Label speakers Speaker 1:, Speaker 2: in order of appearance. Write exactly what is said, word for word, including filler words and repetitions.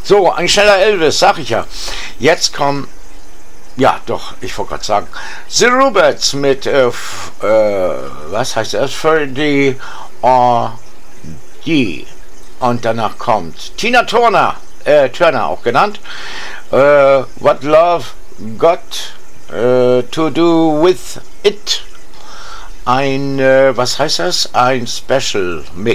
Speaker 1: So, ein schneller Elvis, sag ich ja. Jetzt kommen, ja doch, ich wollte gerade sagen, The Rubettes mit, äh, f, äh, was heißt das, für die or die. Und danach kommt Tina Turner, äh, Turner auch genannt, äh, What Love Got äh, to Do With It. Ein, äh, was heißt das? Ein Special Mix.